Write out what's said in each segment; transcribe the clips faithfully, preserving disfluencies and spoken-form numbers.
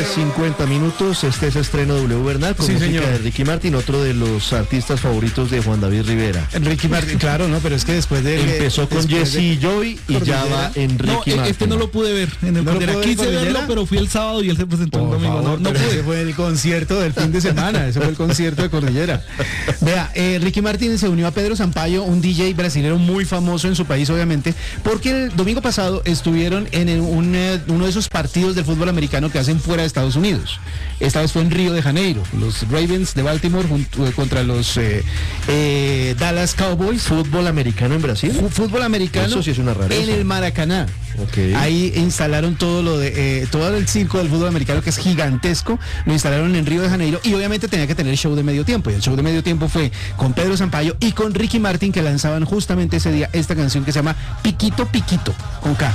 cincuenta minutos. Este es estreno W Bernal con sí, música señor. de Ricky Martin, otro de los artistas favoritos de Juan David Rivera. Ricky Martin, claro, no, pero es que después de... Empezó con Jesse y Joy y ya va en Ricky no, Martin. este no lo pude ver en el ¿No lo Cordillera. pudo ver Quise en verlo, Cordillera? pero fui el sábado y él se presentó el Por domingo. favor, no, no pero pude. ese fue el concierto del fin de semana, ese fue el concierto de Cordillera. Vea, eh, Ricky Martin se unió a Pedro Sampaio, un D J brasileño muy famoso en su país, obviamente, porque el domingo pasado estuvieron en el- un, eh, uno de esos partidos del fútbol americano que hacen fuera de Estados Unidos. Esta vez fue en Río de Janeiro, los Ravens de Baltimore junto, eh, contra los eh, eh, Dallas Cowboys. ¿Fútbol americano en Brasil? Fu- Fútbol americano Eso sí es una rareza. en el Maracaná. Ok. Ahí instalaron todo lo de eh, todo el circo del fútbol americano, que es gigantesco, lo instalaron en Río de Janeiro y obviamente tenía que tener show de medio tiempo. Y el show de medio tiempo fue con Pedro Sampaio y con Ricky Martin, que lanzaban justamente ese día esta canción que se llama Piquito Piquito, con K.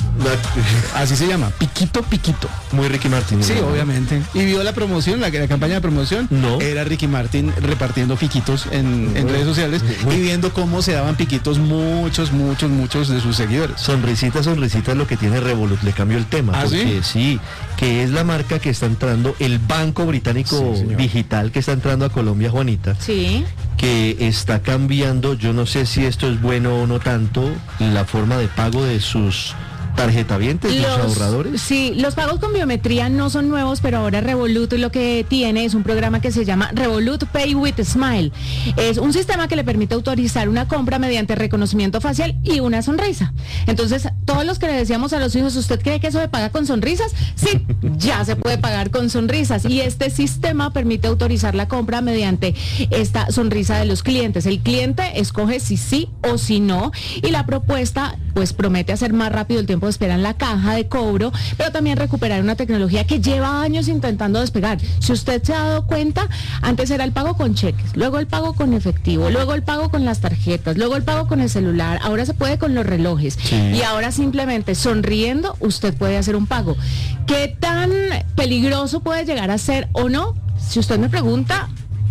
Así se llama, Piquito Piquito. Muy Ricky Martin. Sí, ¿no? obviamente. Y vio la promoción, la, la campaña de promoción. No. Era Ricky Martin repartiendo piquitos en, en redes sociales y viendo cómo se daban piquitos muchos, muchos, muchos de sus seguidores. Sonrisita, sonrisita es lo que tiene Revolut. Le cambio el tema. ¿Ah, porque sí? que es la marca que está entrando, el banco británico Sí, señor. digital que está entrando a Colombia, Juanita. Sí. Que está cambiando, yo no sé si esto es bueno o no tanto, la forma de pago de sus tarjetavientes, de los ahorradores. Sí, los pagos con biometría no son nuevos, pero ahora Revolut lo que tiene es un programa que se llama Revolut Pay with Smile. Es un sistema que le permite autorizar una compra mediante reconocimiento facial y una sonrisa. Entonces, todos los que le decíamos a los hijos, ¿usted cree que eso se paga con sonrisas? Sí, ya se puede pagar con sonrisas. Y este sistema permite autorizar la compra mediante esta sonrisa de los clientes. El cliente escoge si sí o si no, y la propuesta pues promete hacer más rápido el tiempo de espera en la caja de cobro, pero también recuperar una tecnología que lleva años intentando despegar. Si usted se ha dado cuenta, antes era el pago con cheques, luego el pago con efectivo, luego el pago con las tarjetas, luego el pago con el celular, ahora se puede con los relojes. Sí. Y ahora simplemente sonriendo usted puede hacer un pago. ¿Qué tan peligroso puede llegar a ser o no? Si usted me pregunta,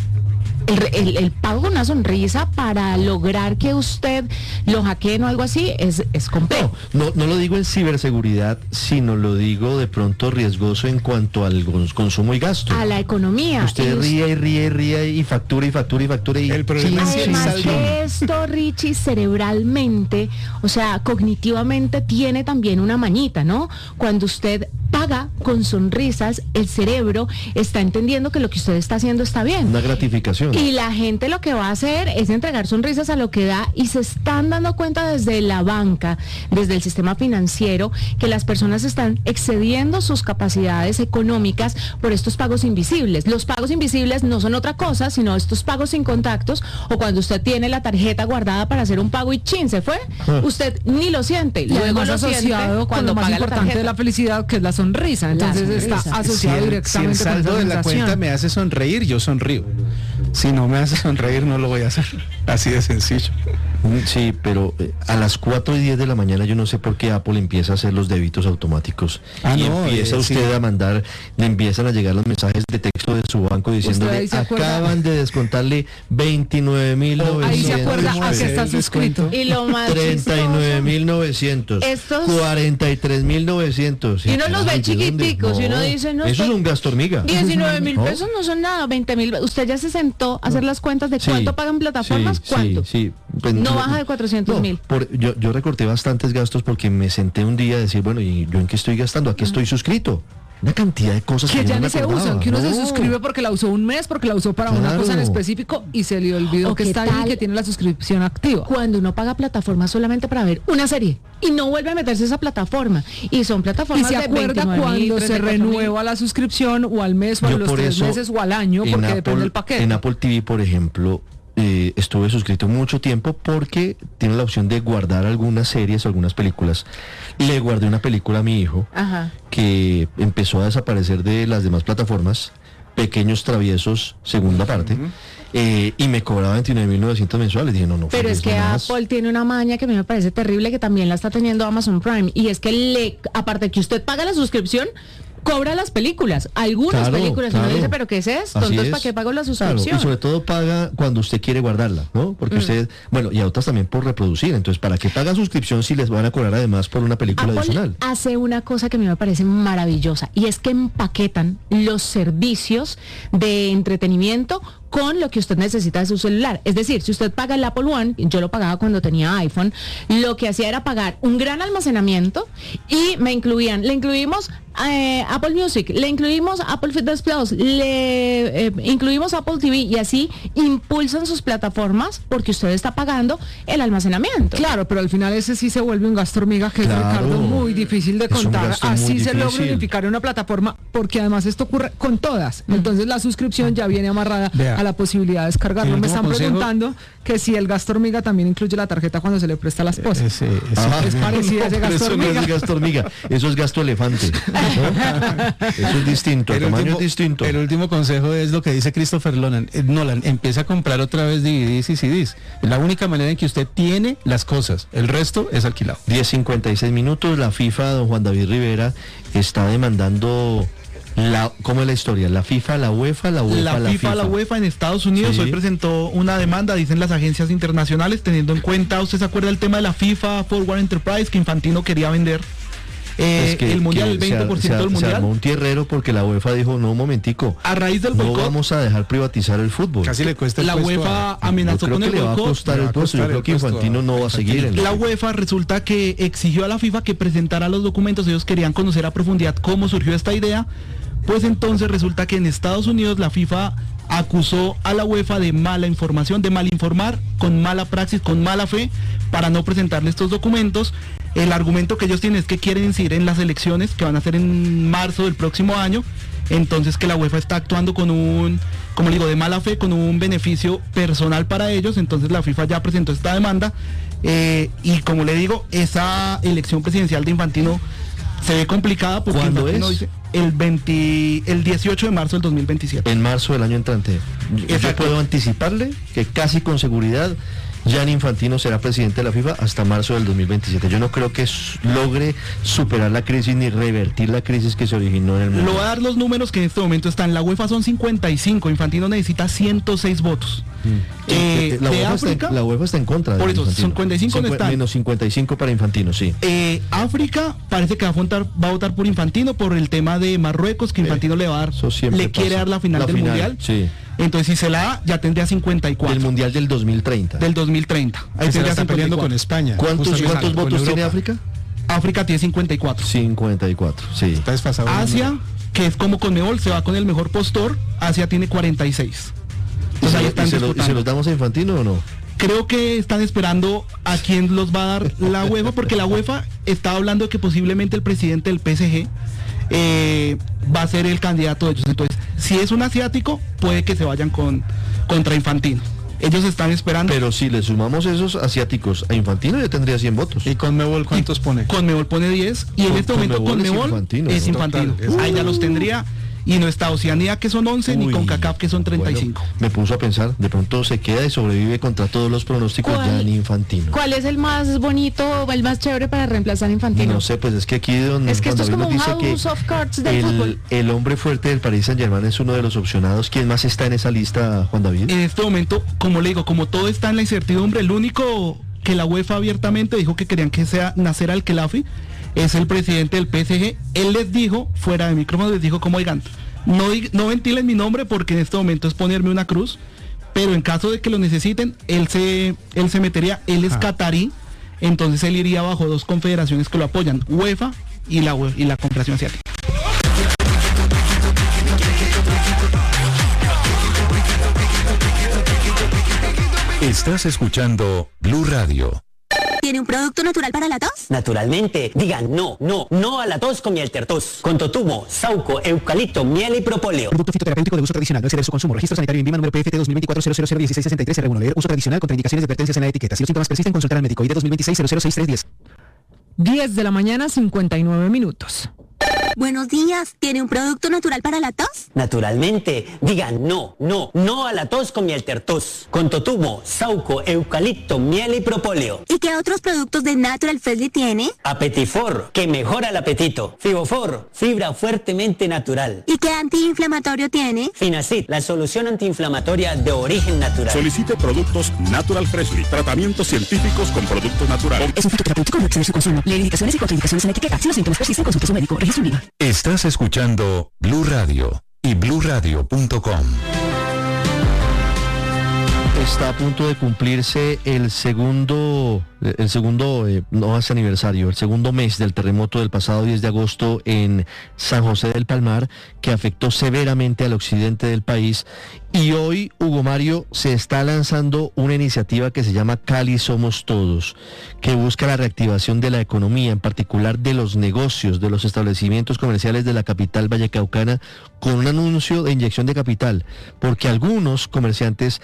El, el, el pago con una sonrisa para lograr que usted lo hackeen o algo así es, es complejo. No, no lo digo en ciberseguridad, sino lo digo de pronto riesgoso en cuanto al cons- consumo y gasto. A la economía. Usted Y ríe y ríe y ríe y factura y factura y factura y... El problema es que chin, Además chin, saldo. chin. de esto, Richie, cerebralmente, o sea, cognitivamente tiene también una mañita, ¿no? Cuando usted paga con sonrisas, el cerebro está entendiendo que lo que usted está haciendo está bien. Una gratificación. Y la gente lo que va a hacer es entregar sonrisas a lo que da, y se están dando cuenta desde la banca, desde el sistema financiero, que las personas están excediendo sus capacidades económicas por estos pagos invisibles. Los pagos invisibles no son otra cosa, sino estos pagos sin contactos, o cuando usted tiene la tarjeta guardada para hacer un pago y chin, se fue, Ah. usted ni lo siente. Y Luego además lo asociado siente con cuando lo más paga la importante de tarjeta. la felicidad, que es la sonrisa. Entonces sonrisa. está asociado si el, directamente si el con saldo esa de la sensación. cuenta me hace sonreír, yo sonrío. Si no me hace sonreír, no lo voy a hacer. Así de sencillo. Sí, pero eh, a las cuatro y diez de la mañana yo no sé por qué Apple empieza a hacer los débitos automáticos. Ah, y no, empieza eh, usted sí. a mandar, le empiezan a llegar los mensajes de texto de su banco diciéndole, ahí se acuerda? acaban de descontarle veintinueve mil Ahí se acuerda ¿Cómo a hacer qué está el suscrito. descuento? Y lo más treinta y nueve chistoso, mil novecientos, Estos- cuarenta y tres mil novecientos. Y uno los ve Ay, ¿de dónde? chiquiticos, y uno dice, no, eso estoy- es un gasto hormiga. diecinueve mil No. pesos no son nada, veinte mil. ¿Usted ya se sentó a hacer las cuentas de Sí, cuánto pagan plataformas? sí, ¿Cuánto? Sí, sí. Pues, No baja de cuatrocientos mil. por- yo, yo recorté bastantes gastos porque me senté un día a decir, bueno, ¿y yo en qué estoy gastando? ¿A qué estoy suscrito? Una cantidad de cosas que, Que yo ya no me ni se acordaba. usan, que uno se No. suscribe porque la usó un mes, porque la usó para una Claro. cosa en específico y se le olvidó ¿O que qué está ahí tal? y que tiene la suscripción activa. Cuando uno paga plataformas solamente para ver una serie y no vuelve a meterse a esa plataforma, y son Y plataformas se de acuerda veintinueve mil, cuando se treinta y cuatro mil. renueva la suscripción o al mes o a Yo los por tres eso, meses o al año, en porque Apple- depende del paquete. En Apple T V, por ejemplo, eh, estuve suscrito mucho tiempo porque tiene la opción de guardar algunas series o algunas películas. Le guardé una película a mi hijo Ajá. que empezó a desaparecer de las demás plataformas, Pequeños Traviesos, segunda parte, eh, y me cobraba veintinueve mil novecientos mensuales. Dije, no, no. Pero es eso que más. Apple tiene una maña que a mí me parece terrible, que también la está teniendo Amazon Prime, y es que le, aparte que usted paga la suscripción, cobra las películas, algunas Claro, películas, y uno claro. dice, pero ¿qué es esto? Así Entonces, es. ¿para qué pago la Claro, suscripción? y sobre todo paga cuando usted quiere guardarla, ¿no? Porque Mm. usted, bueno, y a otras también por reproducir. Entonces, ¿para qué paga suscripción si les van a cobrar además por una película Apple adicional? hace una cosa que a mí me parece maravillosa y es que empaquetan los servicios de entretenimiento con lo que usted necesita de su celular. Es decir, si usted paga el Apple One, yo lo pagaba cuando tenía iPhone, lo que hacía era pagar un gran almacenamiento y me incluían, le incluimos eh, Apple Music, le incluimos Apple Fitness Plus, le eh, incluimos Apple T V y así impulsan sus plataformas porque usted está pagando el almacenamiento. Claro, pero al final ese sí se vuelve un gasto hormiga que Claro. es, Ricardo, muy difícil de Es un contar. gasto muy Así se logra difícil. unificar una plataforma, porque además esto ocurre con todas. Entonces la suscripción ya viene amarrada Vea. a la posibilidad de descargarlo. El Me último están consejo- preguntando que si el gasto hormiga también incluye la tarjeta cuando se le presta a la esposa. Ese- ese- Ah, es parecido a ese pero gasto eso no es hormiga. gasto hormiga, eso es gasto elefante, ¿no? Eso es distinto, el, El tamaño último, es distinto. el último consejo es lo que dice Christopher Nolan. Eh, Nolan, empieza a comprar otra vez D V Ds y C Ds. Es la única manera en que usted tiene las cosas. El resto es alquilado. diez cincuenta y seis minutos, la FIFA, don Juan David Rivera, está demandando, la, ¿cómo es la historia? ¿La FIFA, la UEFA, la UEFA, La FIFA, la UEFA en Estados Unidos Sí. hoy presentó una demanda, dicen las agencias internacionales, teniendo en cuenta, ¿usted se acuerda del tema de la FIFA Forward Enterprise que Infantino quería vender eh, Es que- el mundial, que el veinte por se, ciento ar- del se mundial? armó un tierrero porque la UEFA dijo, no, un momentico, A raíz del no boicot, vamos a dejar privatizar el fútbol. Casi le cuesta el la puesto UEFA a- Yo amenazó creo con que el le va a boicot. costar Le va el a puesto, yo costar creo el que puesto Infantino a- no va a seguir en La UEFA resulta que exigió a la FIFA que presentara los documentos, ellos querían conocer a profundidad cómo surgió esta idea, pues entonces resulta que en Estados Unidos la FIFA acusó a la UEFA de mala información, de mal informar, con mala praxis, con mala fe, para no presentarle estos documentos. El argumento que ellos tienen es que quieren incidir en las elecciones que van a ser en marzo del próximo año, entonces que la UEFA está actuando con un, como le digo, de mala fe, con un beneficio personal para ellos, entonces la FIFA ya presentó esta demanda eh, y como le digo, esa elección presidencial de Infantino se ve complicada porque ¿Cuándo Infantino es? dice el veinte, el dieciocho de marzo del dos mil veintisiete. En marzo del año entrante. Yo- Yo Exacto. puedo anticiparle que casi con seguridad Gianni Infantino será presidente de la FIFA hasta marzo del dos mil veintisiete. Yo no creo que s- logre superar la crisis ni revertir la crisis que se originó en el mundo. Le voy a dar los números que en este momento están. La UEFA son cincuenta y cinco, Infantino necesita ciento seis votos. Eh, la, de UEFA está África, en, la UEFA está en contra. de Por eso, Infantino. cincuenta y cinco no Cincue- están. Menos cincuenta y cinco para Infantino, sí. eh, África parece que va a, votar, va a votar por Infantino por el tema de Marruecos, que Infantino le va a dar, Eso siempre le quiere pasa. dar la final La del final, Mundial. sí. Entonces si se la da, ya tendría cincuenta y El cuatro. Mundial del dos mil treinta. Del dos mil treinta. Ahí Que se la tendría está peleando con cincuenta y España. ¿Cuántos, Justamente cuántos con votos tiene Europa. África? cuatro. África tiene cincuenta y cuatro. cincuenta y cuatro, sí. Está desfasado. el Asia, número. que es como Conmebol, se va con el mejor postor. Asia tiene cuarenta y seis. ¿Y Entonces se, ahí lo- están y se lo- y se disputando. los damos a Infantino o no? Creo que están esperando a quién los va a dar la UEFA, porque la UEFA está hablando de que posiblemente el presidente del P S G eh, va a ser el candidato de ellos. Entonces, si es un asiático, puede que se vayan con contra Infantino. Ellos están esperando. Pero si le sumamos esos asiáticos a Infantino, ya tendría cien votos. ¿Y con Mebol cuántos pone? Conmebol pone diez y en Con- este momento Conmebol es Conmebol Infantino, es ¿no? Infantino. Total, es- Ahí ya los tendría. Y no está Oceanía, que son once, ni Uy, con CACAF, que son treinta y cinco. bueno, me puso a pensar, de pronto se queda y sobrevive contra todos los pronósticos ¿Cuál- Gianni Infantino. ¿Cuál es el más bonito o el más chévere para reemplazar a Infantino? No sé, pues es que aquí don Es que Juan esto es David como un nos dice que house of cards del fútbol. el, el hombre fuerte del Paris Saint Germain es uno de los opcionados. ¿Quién más está en esa lista, Juan David? En este momento, como le digo, como todo está en la incertidumbre, el único que la UEFA abiertamente dijo que querían que sea Nasser Al-Khelaifi es el presidente del P S G. Él les dijo, fuera de micrófono, les dijo como, oigan, no, dig- no ventilen mi nombre porque en este momento es ponerme una cruz, pero en caso de que lo necesiten, él se, él se metería, él es catarí, entonces él iría bajo dos confederaciones que lo apoyan, UEFA y la, UE- y la Confederación Asiática. Estás escuchando Blue Radio. ¿Tiene un producto natural para la tos? Naturalmente, digan no, no, no a la tos con miel tertos. Con totumo, sauco, eucalipto, miel y propóleo. Producto fitoterapéutico de uso tradicional, no exceder su consumo. Registro sanitario en Vima número P F T dos mil veinticuatro cero cero cero dieciséis sesenta y tres R uno. Leer uso tradicional contra indicaciones y advertencias en la etiqueta. Si los síntomas persisten, consultar al médico. I D dos mil veintiséis cero cero seis tres diez. diez de la mañana, cincuenta y nueve minutos. Buenos días, ¿tiene un producto natural para la tos? Naturalmente, digan no, no, no a la tos con miel tertos. Con totumo, sauco, eucalipto, miel y propóleo. ¿Y qué otros productos de Natural Freshly tiene? Apetifor, que mejora el apetito. Fibofor, fibra fuertemente natural. ¿Y qué antiinflamatorio tiene? Finacid, la solución antiinflamatoria de origen natural. Solicite productos Natural Freshly, tratamientos científicos con productos naturales. Es un fitoterapéutico, no exceder su consumo. Lee indicaciones y contraindicaciones en la etiqueta. Si los síntomas persisten, consulte a su médico. Registro Unida. Estás escuchando Blue Radio y blue radio punto com. Está a punto de cumplirse el segundo, el segundo, eh, no es aniversario, el segundo mes del terremoto del pasado diez de agosto en San José del Palmar, que afectó severamente al occidente del país. Y hoy, Hugo Mario, se está lanzando una iniciativa que se llama Cali Somos Todos, que busca la reactivación de la economía, en particular de los negocios, de los establecimientos comerciales de la capital vallecaucana, con un anuncio de inyección de capital, porque algunos comerciantes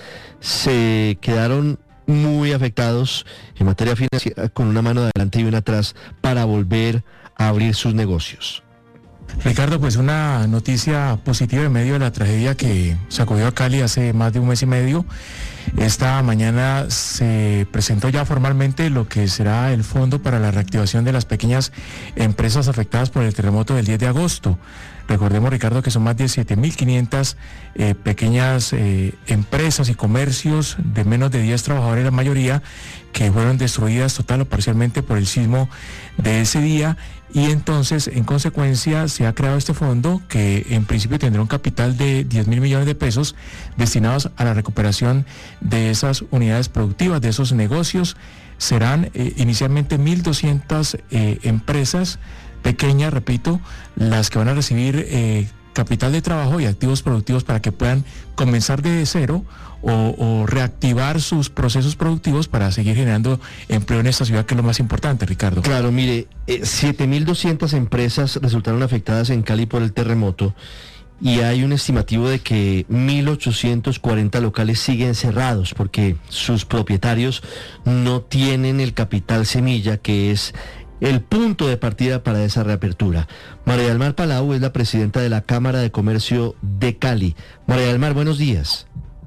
se quedaron muy afectados en materia financiera, con una mano de adelante y una atrás, para volver a abrir sus negocios. Ricardo, pues una noticia positiva en medio de la tragedia que sacudió a Cali hace más de un mes y medio. Esta mañana se presentó ya formalmente lo que será el Fondo para la Reactivación de las Pequeñas Empresas Afectadas por el terremoto del diez de agosto. Recordemos, Ricardo, que son más de siete mil quinientas eh, pequeñas eh, empresas y comercios de menos de diez trabajadores, la mayoría, que fueron destruidas total o parcialmente por el sismo de ese día. Y entonces, en consecuencia, se ha creado este fondo que en principio tendrá un capital de diez mil millones de pesos destinados a la recuperación de esas unidades productivas, de esos negocios. Serán eh, inicialmente mil doscientas eh, empresas pequeñas, repito, las que van a recibir eh, capital de trabajo y activos productivos para que puedan comenzar de cero o, o reactivar sus procesos productivos para seguir generando empleo en esta ciudad, que es lo más importante, Ricardo. Claro, mire, eh, siete mil doscientas empresas resultaron afectadas en Cali por el terremoto y hay un estimativo de que mil ochocientos cuarenta locales siguen cerrados porque sus propietarios no tienen el capital semilla, que es el punto de partida para esa reapertura. María del Mar Palau es la presidenta de la Cámara de Comercio de Cali. María del Mar, buenos días.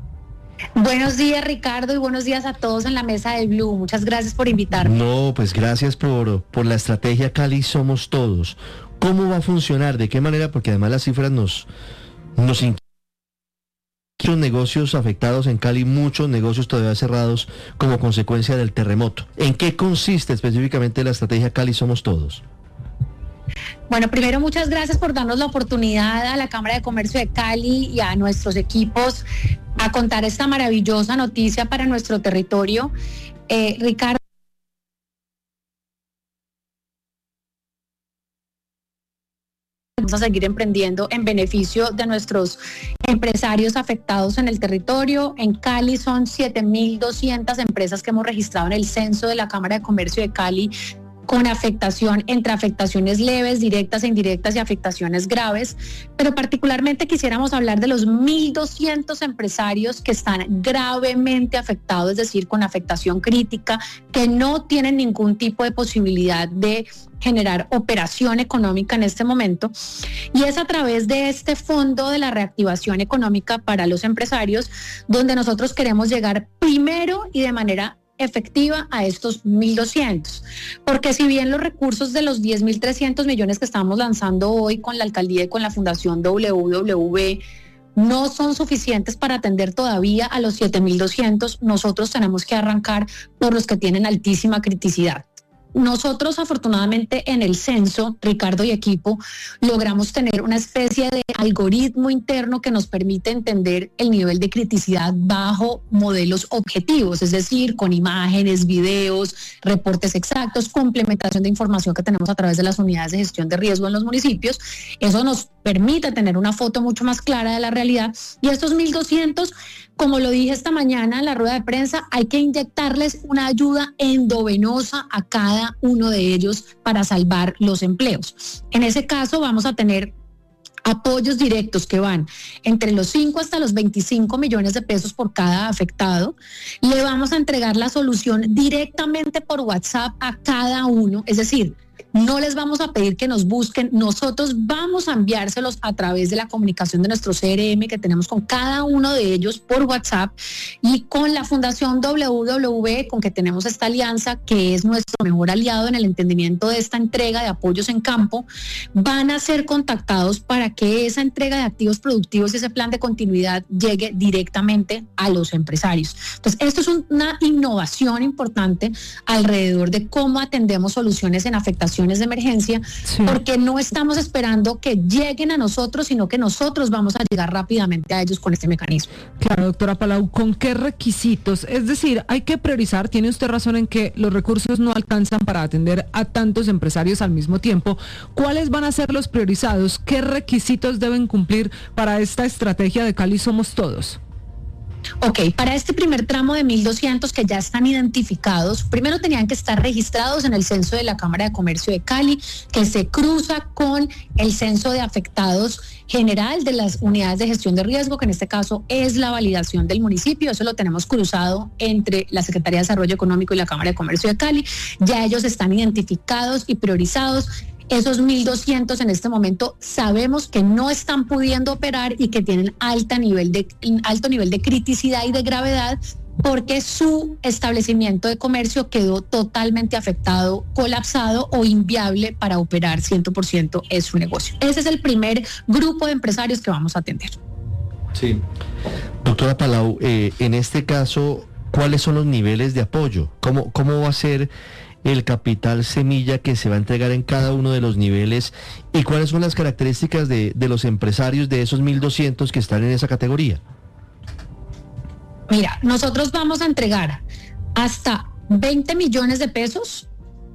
Buenos días, Ricardo, y buenos días a todos en la mesa de Blue. Muchas gracias por invitarme. No, pues gracias por, por la estrategia Cali Somos Todos. ¿Cómo va a funcionar? ¿De qué manera? Porque además las cifras nos, nos inquietan. Muchos negocios afectados en Cali, muchos negocios todavía cerrados como consecuencia del terremoto. ¿En qué consiste específicamente la estrategia Cali Somos Todos? Bueno, primero muchas gracias por darnos la oportunidad a la Cámara de Comercio de Cali y a nuestros equipos a contar esta maravillosa noticia para nuestro territorio. Eh, Ricardo. Vamos a seguir emprendiendo en beneficio de nuestros empresarios afectados en el territorio. En Cali son siete mil doscientas empresas que hemos registrado en el censo de la Cámara de Comercio de Cali, con afectación entre afectaciones leves, directas e indirectas y afectaciones graves, pero particularmente quisiéramos hablar de los mil doscientos empresarios que están gravemente afectados, es decir, con afectación crítica, que no tienen ningún tipo de posibilidad de generar operación económica en este momento, y es a través de este Fondo de la Reactivación Económica para los Empresarios donde nosotros queremos llegar primero y de manera efectiva a estos mil doscientos, porque si bien los recursos de los diez mil trescientos millones que estamos lanzando hoy con la alcaldía y con la Fundación W W E no son suficientes para atender todavía a los siete mil doscientos, nosotros tenemos que arrancar por los que tienen altísima criticidad. Nosotros afortunadamente en el censo, Ricardo y equipo, logramos tener una especie de algoritmo interno que nos permite entender el nivel de criticidad bajo modelos objetivos, es decir, con imágenes, videos, reportes exactos, complementación de información que tenemos a través de las unidades de gestión de riesgo en los municipios. Eso nos permite tener una foto mucho más clara de la realidad, y estos mil doscientos, como lo dije esta mañana en la rueda de prensa, hay que inyectarles una ayuda endovenosa a cada uno de ellos para salvar los empleos. En ese caso vamos a tener apoyos directos que van entre los cinco hasta los veinticinco millones de pesos por cada afectado. Le vamos a entregar la solución directamente por WhatsApp a cada uno, es decir, no les vamos a pedir que nos busquen, nosotros vamos a enviárselos a través de la comunicación de nuestro C R M que tenemos con cada uno de ellos por WhatsApp, y con la Fundación W W E, con que tenemos esta alianza, que es nuestro mejor aliado en el entendimiento de esta entrega de apoyos en campo, van a ser contactados para que esa entrega de activos productivos y ese plan de continuidad llegue directamente a los empresarios. Entonces, esto es una innovación importante alrededor de cómo atendemos soluciones en afectaciones de emergencia, sí. porque no estamos esperando que lleguen a nosotros, sino que nosotros vamos a llegar rápidamente a ellos con este mecanismo. Claro, doctora Palau, ¿con qué requisitos? Es decir, hay que priorizar, tiene usted razón en que los recursos no alcanzan para atender a tantos empresarios al mismo tiempo. ¿Cuáles van a ser los priorizados? ¿Qué requisitos deben cumplir para esta estrategia de Cali Somos Todos? Ok, para este primer tramo de mil doscientos que ya están identificados, primero tenían que estar registrados en el censo de la Cámara de Comercio de Cali, que se cruza con el censo de afectados general de las unidades de gestión de riesgo, que en este caso es la validación del municipio. Eso lo tenemos cruzado entre la Secretaría de Desarrollo Económico y la Cámara de Comercio de Cali. Ya ellos están identificados y priorizados. Esos mil doscientos en este momento sabemos que no están pudiendo operar y que tienen alta nivel de, alto nivel de criticidad y de gravedad, porque su establecimiento de comercio quedó totalmente afectado, colapsado o inviable para operar cien por ciento es su negocio. Ese es el primer grupo de empresarios que vamos a atender. Sí. Doctora Palau, eh, en este caso, ¿cuáles son los niveles de apoyo? ¿Cómo, cómo va a ser el capital semilla que se va a entregar en cada uno de los niveles, y cuáles son las características de, de los empresarios de esos mil doscientos que están en esa categoría? Mira, nosotros vamos a entregar hasta veinte millones de pesos,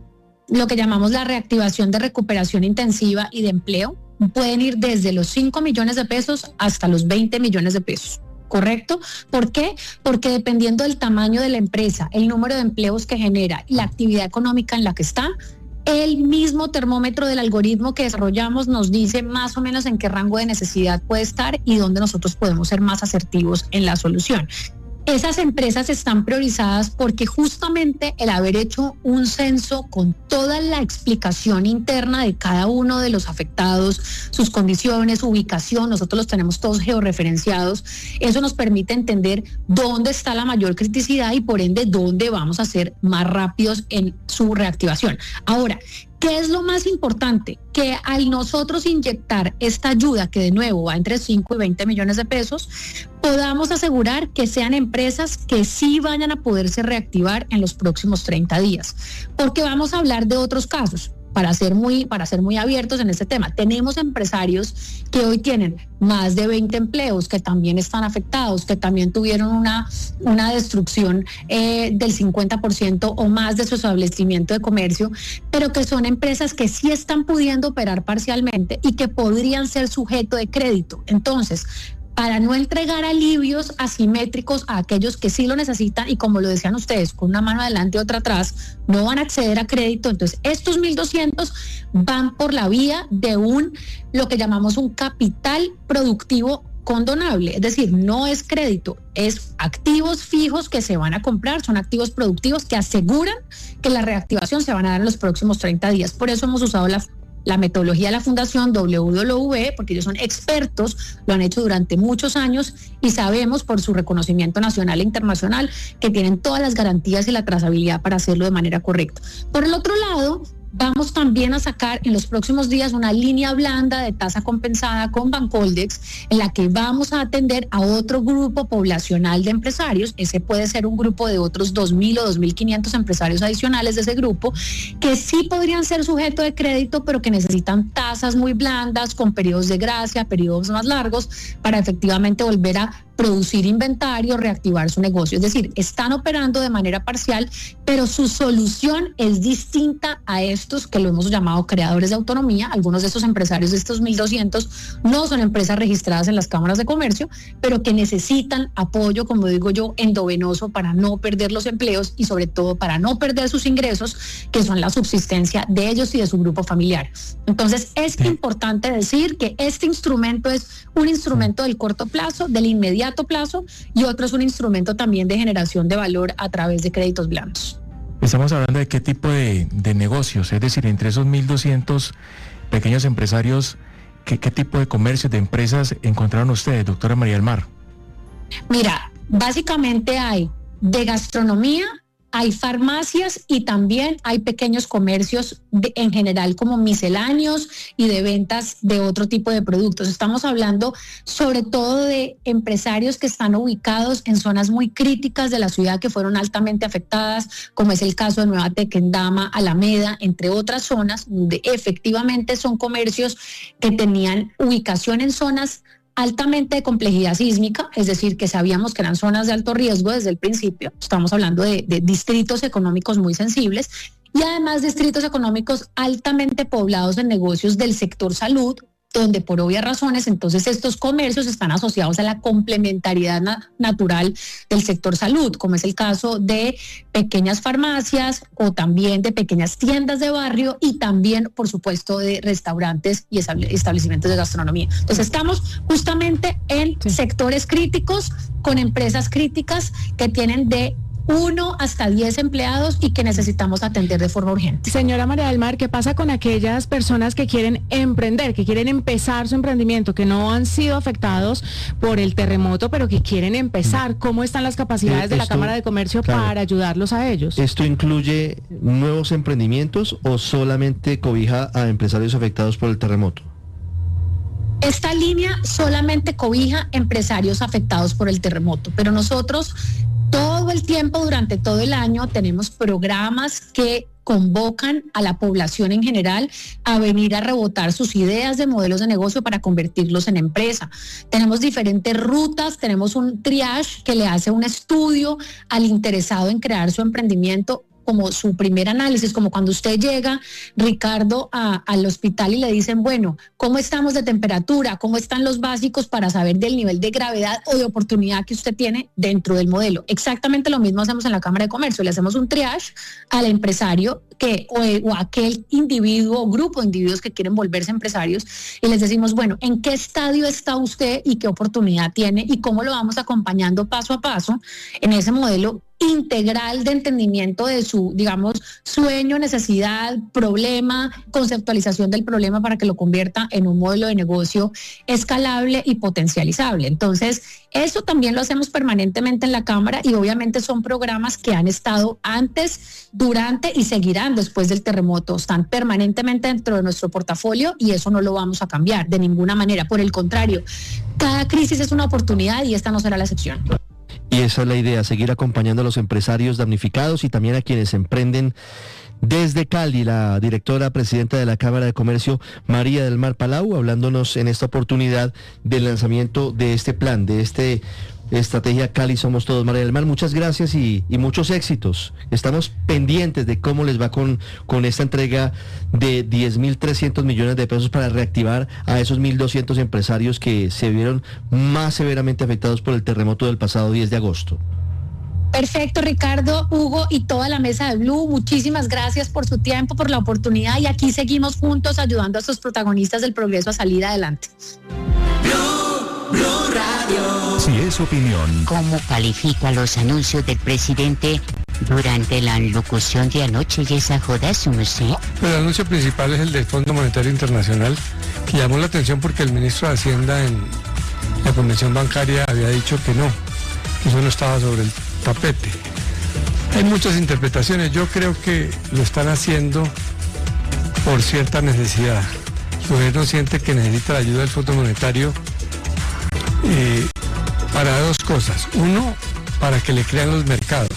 lo que llamamos la reactivación de recuperación intensiva y de empleo. Pueden ir desde los cinco millones de pesos hasta los veinte millones de pesos. ¿Correcto? ¿Por qué? Porque dependiendo del tamaño de la empresa, el número de empleos que genera y la actividad económica en la que está, el mismo termómetro del algoritmo que desarrollamos nos dice más o menos en qué rango de necesidad puede estar y dónde nosotros podemos ser más asertivos en la solución. Esas empresas están priorizadas porque justamente el haber hecho un censo con toda la explicación interna de cada uno de los afectados, sus condiciones, su ubicación, nosotros los tenemos todos georreferenciados, eso nos permite entender dónde está la mayor criticidad y por ende dónde vamos a ser más rápidos en su reactivación. Ahora, ¿qué es lo más importante? Que al nosotros inyectar esta ayuda, que de nuevo va entre cinco y veinte millones de pesos, podamos asegurar que sean empresas que sí vayan a poderse reactivar en los próximos treinta días. Porque vamos a hablar de otros casos. Para ser muy, para ser muy abiertos en este tema, tenemos empresarios que hoy tienen más de veinte empleos, que también están afectados, que también tuvieron una, una destrucción eh, del cincuenta por ciento o más de su establecimiento de comercio, pero que son empresas que sí están pudiendo operar parcialmente y que podrían ser sujeto de crédito. Entonces, para no entregar alivios asimétricos a aquellos que sí lo necesitan y, como lo decían ustedes, con una mano adelante y otra atrás, no van a acceder a crédito. Entonces, estos mil doscientos van por la vía de un, lo que llamamos un capital productivo condonable, es decir, no es crédito, es activos fijos que se van a comprar, son activos productivos que aseguran que la reactivación se van a dar en los próximos treinta días. Por eso hemos usado la la metodología de la Fundación W W E, porque ellos son expertos, lo han hecho durante muchos años y sabemos por su reconocimiento nacional e internacional que tienen todas las garantías y la trazabilidad para hacerlo de manera correcta. Por el otro lado, vamos también a sacar en los próximos días una línea blanda de tasa compensada con Bancoldex, en la que vamos a atender a otro grupo poblacional de empresarios. Ese puede ser un grupo de otros dos mil o dos mil quinientos empresarios adicionales de ese grupo, que sí podrían ser sujetos de crédito, pero que necesitan tasas muy blandas, con periodos de gracia, periodos más largos, para efectivamente volver a producir inventario, reactivar su negocio. Es decir, están operando de manera parcial, pero su solución es distinta a estos que lo hemos llamado creadores de autonomía. Algunos de estos empresarios de estos mil doscientos no son empresas registradas en las cámaras de comercio, pero que necesitan apoyo, como digo yo, endovenoso para no perder los empleos y sobre todo para no perder sus ingresos, que son la subsistencia de ellos y de su grupo familiar. Entonces, es sí. importante decir que este instrumento es un instrumento del corto plazo, del inmediato plazo, y otro es un instrumento también de generación de valor a través de créditos blandos. Estamos hablando de qué tipo de, de negocios, es decir, entre esos mil doscientos pequeños empresarios, ¿qué, qué tipo de comercios, de empresas encontraron ustedes, doctora María del Mar? Mira, básicamente hay de gastronomía, hay farmacias y también hay pequeños comercios de, en general como misceláneos y de ventas de otro tipo de productos. Estamos hablando sobre todo de empresarios que están ubicados en zonas muy críticas de la ciudad que fueron altamente afectadas, como es el caso de Nueva Tequendama, Alameda, entre otras zonas, donde efectivamente son comercios que tenían ubicación en zonas altamente de complejidad sísmica, es decir, que sabíamos que eran zonas de alto riesgo desde el principio. Estamos hablando de, de distritos económicos muy sensibles y además distritos económicos altamente poblados en negocios del sector salud, donde por obvias razones entonces estos comercios están asociados a la complementariedad na- natural del sector salud, como es el caso de pequeñas farmacias o también de pequeñas tiendas de barrio y también, por supuesto, de restaurantes y establecimientos de gastronomía. Entonces estamos justamente en sí. sectores críticos con empresas críticas que tienen de uno hasta diez empleados y que necesitamos atender de forma urgente. Señora María del Mar, ¿qué pasa con aquellas personas que quieren emprender, que quieren empezar su emprendimiento, que no han sido afectados por el terremoto, pero que quieren empezar? ¿Cómo están las capacidades eh, de la esto, Cámara de Comercio claro, para ayudarlos a ellos? ¿Esto incluye nuevos emprendimientos o solamente cobija a empresarios afectados por el terremoto? Esta línea solamente cobija empresarios afectados por el terremoto, pero nosotros todo el tiempo, durante todo el año, tenemos programas que convocan a la población en general a venir a rebotar sus ideas de modelos de negocio para convertirlos en empresa. Tenemos diferentes rutas, tenemos un triage que le hace un estudio al interesado en crear su emprendimiento, como su primer análisis, como cuando usted llega, Ricardo, a, al hospital y le dicen, bueno, ¿cómo estamos de temperatura? ¿Cómo están los básicos para saber del nivel de gravedad o de oportunidad que usted tiene dentro del modelo? Exactamente lo mismo hacemos en la Cámara de Comercio, le hacemos un triage al empresario que o, o a aquel individuo o grupo de individuos que quieren volverse empresarios y les decimos, bueno, ¿en qué estadio está usted y qué oportunidad tiene y cómo lo vamos acompañando paso a paso en ese modelo integral de entendimiento de su, digamos, sueño, necesidad, problema, conceptualización del problema para que lo convierta en un modelo de negocio escalable y potencializable? Entonces, eso también lo hacemos permanentemente en la Cámara y obviamente son programas que han estado antes, durante y seguirán después del terremoto. Están permanentemente dentro de nuestro portafolio y eso no lo vamos a cambiar de ninguna manera. Por el contrario, cada crisis es una oportunidad y esta no será la excepción. Y esa es la idea, seguir acompañando a los empresarios damnificados y también a quienes emprenden. Desde Cali, la directora presidenta de la Cámara de Comercio, María del Mar Palau, hablándonos en esta oportunidad del lanzamiento de este plan, de este estrategia Cali Somos Todos. María del Mar, muchas gracias y, y muchos éxitos. Estamos pendientes de cómo les va con, con esta entrega de diez mil trescientos millones de pesos para reactivar a esos mil doscientos empresarios que se vieron más severamente afectados por el terremoto del pasado diez de agosto. Perfecto, Ricardo, Hugo y toda la mesa de Blue, muchísimas gracias por su tiempo, por la oportunidad y aquí seguimos juntos ayudando a estos protagonistas del progreso a salir adelante. Blue, Blue Radio. Si es opinión. ¿Cómo califica los anuncios del presidente durante la locución de anoche y esa joda, su merced? El anuncio principal es el del Fondo Monetario Internacional, que llamó la atención porque el ministro de Hacienda en la Convención Bancaria había dicho que no, que eso no estaba sobre el tapete. Hay muchas interpretaciones, yo creo que lo están haciendo por cierta necesidad. El gobierno siente que necesita la ayuda del Fondo Monetario eh, para dos cosas. Uno, para que le crean los mercados.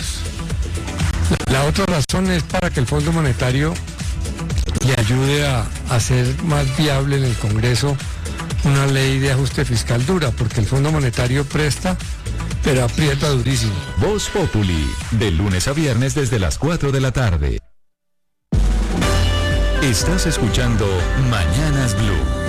La, la otra razón es para que el Fondo Monetario le ayude a, a hacer más viable en el Congreso una ley de ajuste fiscal dura, porque el Fondo Monetario presta, pero aprieta durísimo. Voz Populi, de lunes a viernes desde las cuatro de la tarde. Estás escuchando Mañanas Blue.